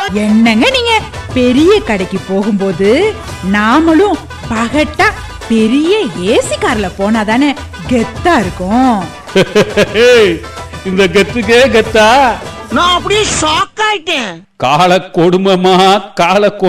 என்னங்க நீங்க பெரிய கடைக்கு போகும்போது நாமளும் பகட்டா பெரிய ஏசி கார்ல போனாதானே கெத்தா இருக்கும். இந்த கெத்துக்கே கெத்தா நான் அப்படியே ஷாக் ஆயிட்டேன். கால கொடுமைமா கால